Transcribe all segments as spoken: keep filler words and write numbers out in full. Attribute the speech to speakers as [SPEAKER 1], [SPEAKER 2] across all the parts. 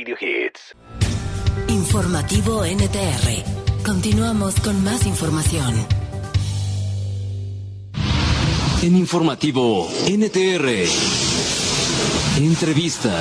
[SPEAKER 1] Radio Hits.
[SPEAKER 2] Informativo N T R. Continuamos con más información.
[SPEAKER 3] En Informativo N T R. Entrevista.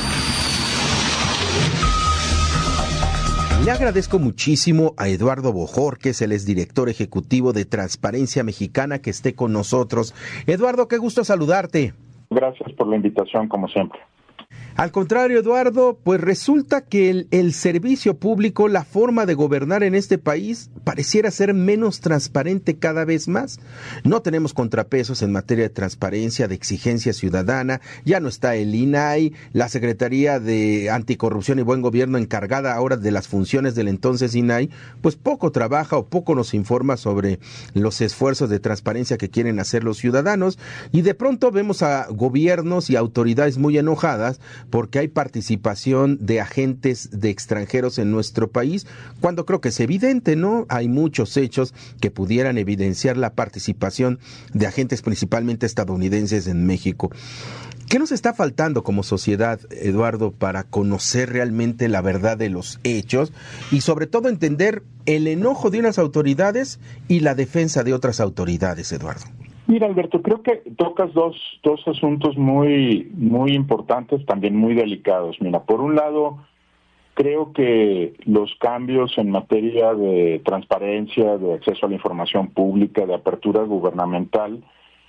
[SPEAKER 4] Le agradezco muchísimo a Eduardo Bojórquez, él es director ejecutivo de Transparencia Mexicana, que esté con nosotros. Eduardo, qué gusto saludarte.
[SPEAKER 5] Gracias por la invitación, como siempre.
[SPEAKER 4] Al contrario, Eduardo, pues resulta que el, el servicio público, la forma de gobernar en este país, pareciera ser menos transparente cada vez más. No tenemos contrapesos en materia de transparencia, de exigencia ciudadana, ya no está el I N A I, la Secretaría de Anticorrupción y Buen Gobierno encargada ahora de las funciones del entonces I N A I, pues poco trabaja o poco nos informa sobre los esfuerzos de transparencia que quieren hacer los ciudadanos, y de pronto vemos a gobiernos y autoridades muy enojadas porque hay participación de agentes de extranjeros en nuestro país, cuando creo que es evidente, ¿no? Hay muchos hechos que pudieran evidenciar la participación de agentes principalmente estadounidenses en México. ¿Qué nos está faltando como sociedad, Eduardo, para conocer realmente la verdad de los hechos y sobre todo entender el enojo de unas autoridades y la defensa de otras autoridades, Eduardo?
[SPEAKER 5] Mira, Alberto, creo que tocas dos dos asuntos muy muy importantes, también muy delicados. Mira, por un lado, creo que los cambios en materia de transparencia, de acceso a la información pública, de apertura gubernamental,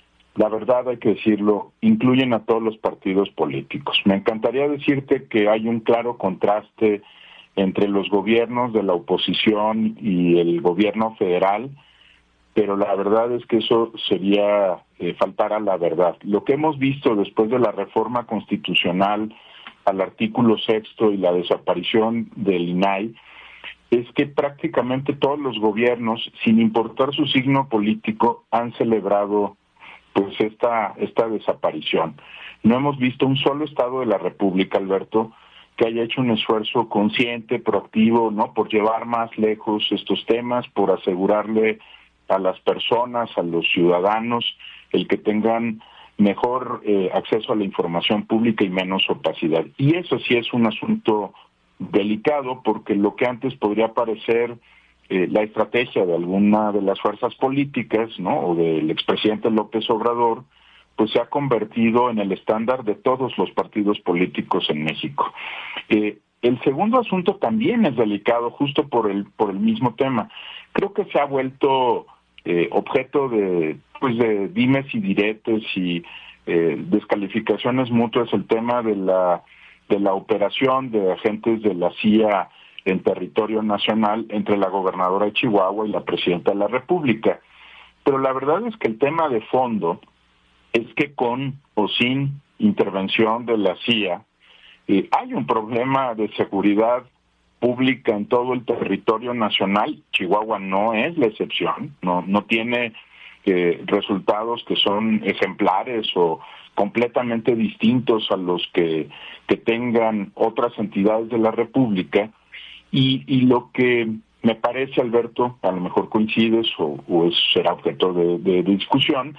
[SPEAKER 5] la verdad hay que decirlo, incluyen a todos los partidos políticos. Me encantaría decirte que hay un claro contraste entre los gobiernos de la oposición y el gobierno federal, pero la verdad es que eso sería eh, faltar a la verdad. Lo que hemos visto después de la reforma constitucional al artículo sexto y la desaparición del I N A I es que prácticamente todos los gobiernos, sin importar su signo político, han celebrado pues esta esta desaparición. No hemos visto un solo estado de la República, Alberto, que haya hecho un esfuerzo consciente, proactivo, ¿no?, por llevar más lejos estos temas, por asegurarle a las personas, a los ciudadanos, el que tengan mejor eh, acceso a la información pública y menos opacidad. Y eso sí es un asunto delicado, porque lo que antes podría parecer eh, la estrategia de alguna de las fuerzas políticas, ¿no?, o del expresidente López Obrador, pues se ha convertido en el estándar de todos los partidos políticos en México. Eh, el segundo asunto también es delicado, justo por el por el mismo tema. Creo que se ha vuelto Eh, objeto de pues de dimes y diretes y eh, descalificaciones mutuas el tema de la de la operación de agentes de la C I A en territorio nacional entre la gobernadora de Chihuahua y la presidenta de la República. Pero la verdad es que el tema de fondo es que con o sin intervención de la C I A eh, hay un problema de seguridad pública en todo el territorio nacional. Chihuahua no es la excepción, no no tiene eh, resultados que son ejemplares o completamente distintos a los que, que tengan otras entidades de la República, y, y lo que me parece, Alberto, a lo mejor coincides o, o es, será objeto de, de, de discusión,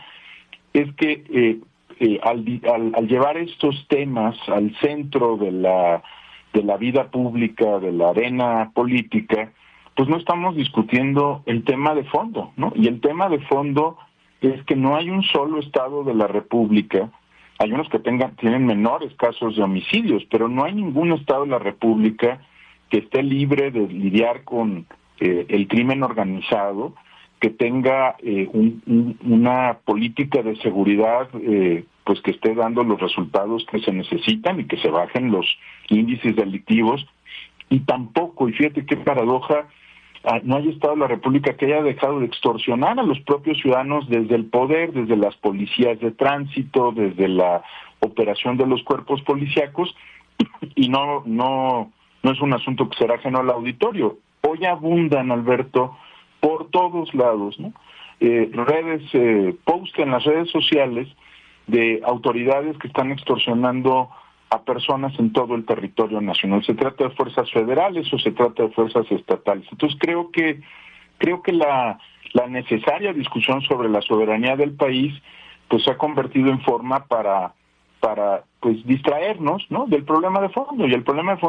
[SPEAKER 5] es que eh, eh, al, al, al llevar estos temas al centro de la de la vida pública, de la arena política, pues no estamos discutiendo el tema de fondo, ¿no? Y el tema de fondo es que no hay un solo estado de la República, hay unos que tengan tienen menores casos de homicidios, pero no hay ningún estado de la República que esté libre de lidiar con eh, el crimen organizado, que tenga eh, un, un, una política de seguridad eh, pues que esté dando los resultados que se necesitan y que se bajen los índices delictivos, y tampoco, y fíjate qué paradoja, no hay estado de la República que haya dejado de extorsionar a los propios ciudadanos desde el poder, desde las policías de tránsito, desde la operación de los cuerpos policíacos, y no no no es un asunto que será ajeno al auditorio. Hoy abundan, Alberto, por todos lados, ¿no? Eh, redes, eh, posts en las redes sociales de autoridades que están extorsionando a personas en todo el territorio nacional. Se trata de fuerzas federales o se trata de fuerzas estatales. Entonces creo que creo que la la necesaria discusión sobre la soberanía del país pues se ha convertido en forma para para pues distraernos, ¿no?, del problema de fondo, y el problema de fondo